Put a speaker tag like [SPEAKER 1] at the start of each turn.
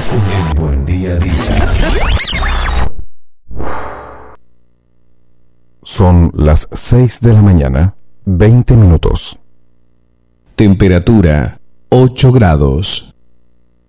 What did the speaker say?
[SPEAKER 1] El buen día a día.
[SPEAKER 2] Son las 6 de la mañana, 20 minutos.
[SPEAKER 1] Temperatura 8 grados.